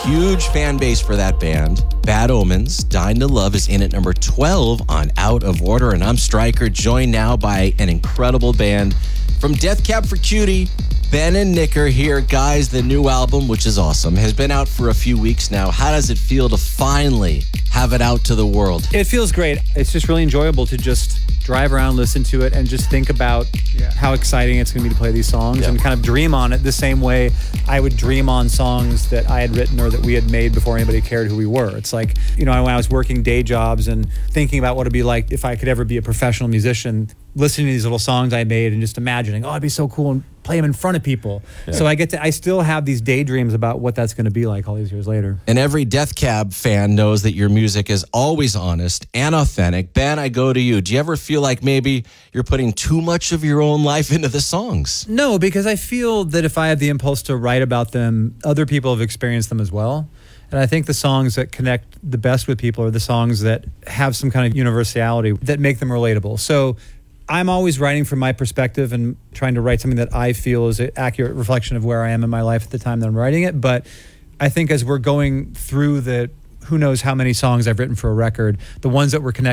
huge fan base for that band. Bad Omens, Dying to Love is in at number 12 on Out of Order. And I'm Stryker, joined now by an incredible band from Death Cab for Cutie. Ben and Nick are here. Guys, the new album, which is awesome, has been out for a few weeks now. How does it feel to finally have it out to the world? It feels great. It's just really enjoyable to just drive around, listen to it, and just think about how exciting it's going to be to play these songs and kind of dream on it the same way I would dream on songs that I had written or that we had made before anybody cared who we were. It's like, when I was working day jobs and thinking about what it'd be like if I could ever be a professional musician, listening to these little songs I made and just imagining, it'd be so cool and play them in front of people. Yeah. So I still have these daydreams about what that's going to be like all these years later. And every Death Cab fan knows that your music is always honest and authentic. Ben, I go to you. Do you ever feel like maybe you're putting too much of your own life into the songs? No, because I feel that if I have the impulse to write about them, other people have experienced them as well. And I think the songs that connect the best with people are the songs that have some kind of universality that make them relatable. So I'm always writing from my perspective and trying to write something that I feel is an accurate reflection of where I am in my life at the time that I'm writing it. But I think as we're going through who knows how many songs I've written for a record, the ones that were connected